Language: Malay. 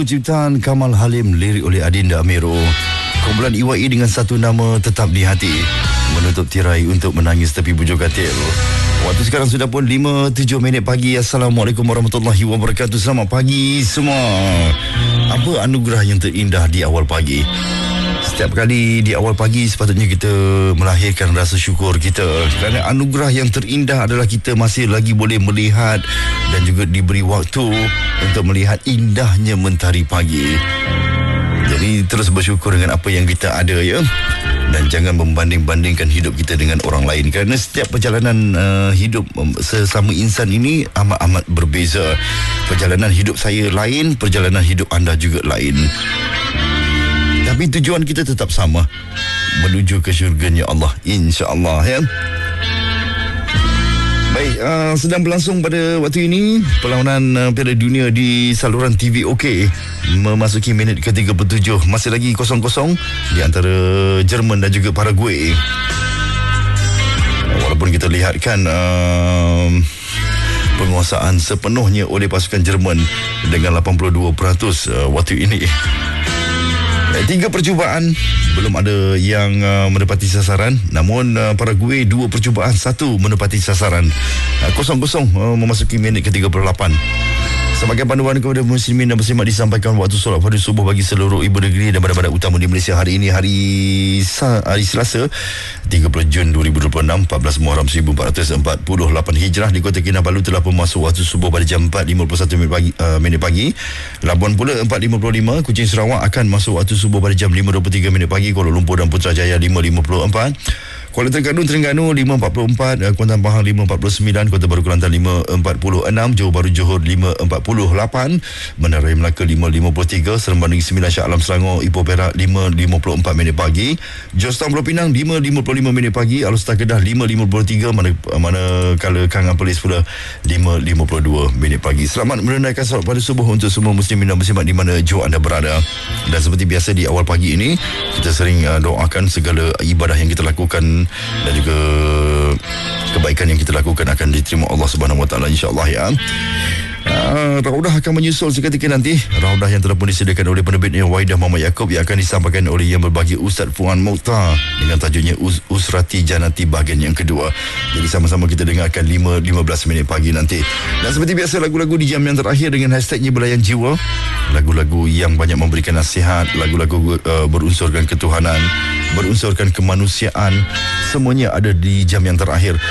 ciptaan Kamal Halim, lirik oleh Adinda Amirul. Kumpulan EYE dengan satu nama tetap di hati, menutup tirai untuk menangis tepi bujur katil. Waktu sekarang sudah pun 5:07 pagi. Assalamualaikum warahmatullahi wabarakatuh. Selamat pagi semua. Apa anugerah yang terindah di awal pagi? Setiap kali di awal pagi sepatutnya kita melahirkan rasa syukur kita, kerana anugerah yang terindah adalah kita masih lagi boleh melihat dan juga diberi waktu untuk melihat indahnya mentari pagi. Jadi terus bersyukur dengan apa yang kita ada, ya. Dan jangan membanding-bandingkan hidup kita dengan orang lain, kerana setiap perjalanan hidup sesama insan ini amat-amat berbeza. Perjalanan hidup saya lain, perjalanan hidup anda juga lain. Tapi tujuan kita tetap sama, menuju ke syurganya Allah, insya-Allah, ya. Baik, sedang berlangsung pada waktu ini perlawanan Piala Dunia di saluran TV OK, memasuki minit ke-37. Masih lagi 0-0 di antara Jerman dan juga Paraguay. Walaupun kita lihatkan penguasaan sepenuhnya oleh pasukan Jerman dengan 82% waktu ini. 3 percubaan belum ada yang menepati sasaran, namun Paraguay 2 percubaan, 1 menepati sasaran. 0-0 memasuki minit ke-38. Sebagai panduan kepada muslimin dan muslimat, disampaikan waktu solat fardu subuh bagi seluruh ibu negeri dan badan-badan utama di Malaysia hari ini, hari Selasa 30 Jun 2026, 14 Muharram 1448 Hijrah. Di Kota Kinabalu telah pun masuk waktu subuh pada jam 4.51 minit pagi. Labuan pula 4.55. Kuching Sarawak akan masuk waktu subuh pada jam 5.23 minit pagi. Kuala Lumpur dan Putrajaya 5.54. Kuala Terengganu 5.44, Kuantan Pahang 5.49, Kota Baru Kelantan 5.46, Johor Bahru Johor 5.48, Bandaraya Melaka 5.53, Seremban Negeri Sembilan Shah Alam Selangor Ipoh Perak 5.54 minit pagi, Johnstown Pulau Pinang 5.55 minit pagi, Alor-Setar Kedah 5.53, manakala Kangan Perlis pula 5.52 minit pagi. Selamat menunaikan solat pada subuh untuk semua muslimin dan muslimat di mana jua anda berada. Dan seperti biasa di awal pagi ini, kita sering doakan segala ibadah yang kita lakukan dan juga kebaikan yang kita lakukan akan diterima Allah Subhanahu Wa Taala, insya-Allah, ya. Raudah akan menyusul seketika nanti. Raudah yang telah pun disediakan oleh penerbitnya Waidah Muhammad Yaakob, yang akan disampaikan oleh yang berbagi Ustaz Fuan Mokhtar dengan tajuknya Usrati Janati bahagian yang kedua. Jadi sama-sama kita dengarkan 5.15 minit pagi nanti. Dan seperti biasa, lagu-lagu di jam yang terakhir dengan hashtagnya Belayan Jiwa, lagu-lagu yang banyak memberikan nasihat, lagu-lagu berunsurkan ketuhanan, berunsurkan kemanusiaan, semuanya ada di jam yang terakhir.